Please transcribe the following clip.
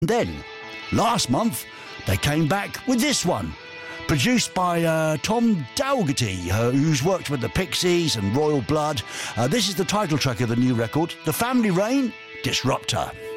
Then, last month, they came back with this one, produced by Tom Dougherty, who's worked with the Pixies and Royal Blood. This is the title track of the new record, The Family Reign, Disruptor.